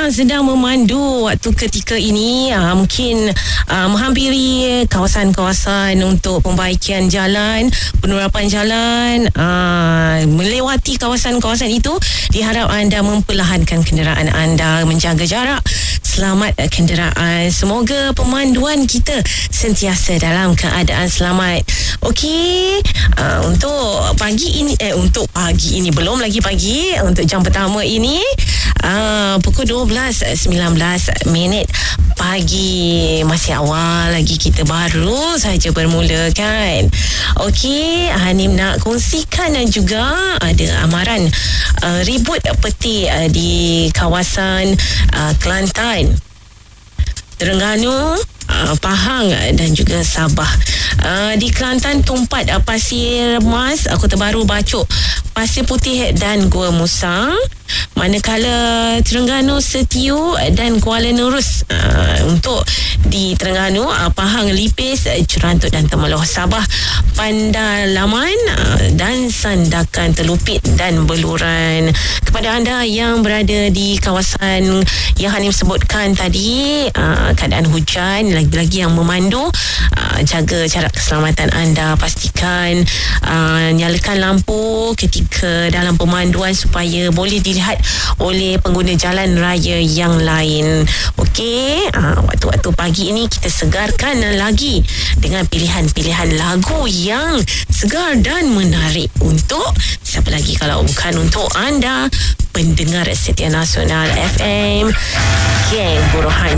yang sedang memandu waktu ketika ini mungkin menghampiri kawasan-kawasan untuk pembaikan jalan, penerapan jalan, melewati kawasan-kawasan itu, diharap anda memperlahankan kenderaan anda, menjaga jarak, selamat kenderaan. Semoga pemanduan kita sentiasa dalam keadaan selamat. Okey, untuk pagi ini belum lagi pagi. Untuk jam pertama ini pukul 12.19 pagi, masih awal lagi, kita baru saja bermula kan. Okey, Hanim nak kongsikan dan juga ada amaran ribut peti di kawasan Kelantan, Terengganu, Pahang dan juga Sabah. Di Kelantan, Tumpat, Pasir Mas, Kota Baru, Bacok, Pasir Putih dan Gua Musang. Manakala Terengganu, Setiu dan Kuala Nerus. Untuk di Terengganu, Pahang, Lipis, Cerantut dan Temeloh. Sabah, Pandalaman dan Sandakan, Telupit dan Beluran. Kepada anda yang berada di kawasan yang Hanim sebutkan tadi, keadaan hujan, lagi-lagi yang memandu, jaga jarak keselamatan anda. Pastikan nyalakan lampu ketika dalam pemanduan supaya boleh dilihat oleh pengguna jalan raya yang lain. Okey, waktu-waktu pagi ini kita segarkan lagi dengan pilihan-pilihan lagu yang segar dan menarik. Untuk siapa lagi kalau bukan untuk anda, pendengar setia Nasional FM, Geng Burohan